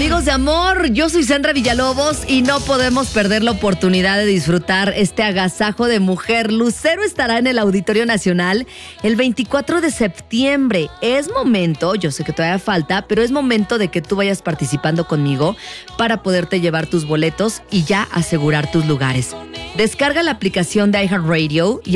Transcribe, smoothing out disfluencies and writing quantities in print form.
Amigos de amor, yo soy Sandra Villalobos y no podemos perder la oportunidad de disfrutar este agasajo de mujer. Lucero estará en el Auditorio Nacional el 24 de septiembre. Es momento, yo sé que todavía falta, pero es momento de que tú vayas participando conmigo para poderte llevar tus boletos y ya asegurar tus lugares. Descarga la aplicación de iHeartRadio y